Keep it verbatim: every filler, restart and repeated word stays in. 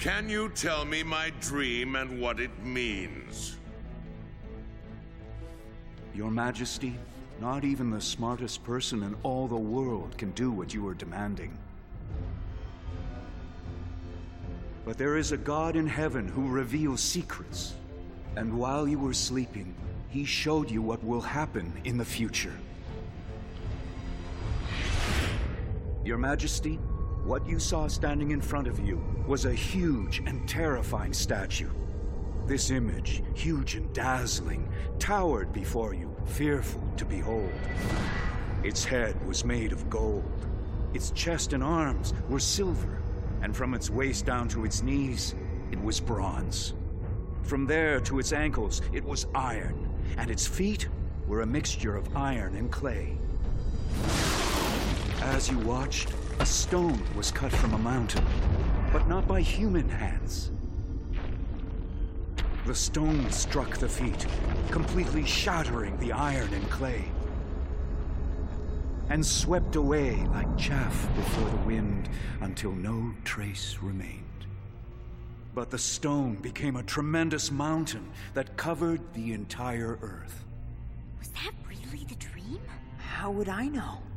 Can you tell me my dream and what it means? Your Majesty, not even the smartest person in all the world can do what you are demanding. But there is a God in heaven who reveals secrets. And while you were sleeping, he showed you what will happen in the future. Your Majesty, what you saw standing in front of you was a huge and terrifying statue. This image, huge and dazzling, towered before you, fearful to behold. Its head was made of gold. Its chest and arms were silver, and from its waist down to its knees, it was bronze. From there to its ankles, it was iron, and its feet were a mixture of iron and clay. As you watched, a stone was cut from a mountain, but not by human hands. The stone struck the feet, completely shattering the iron and clay, and swept away like chaff before the wind until no trace remained. But the stone became a tremendous mountain that covered the entire earth. Was that really the dream? How would I know?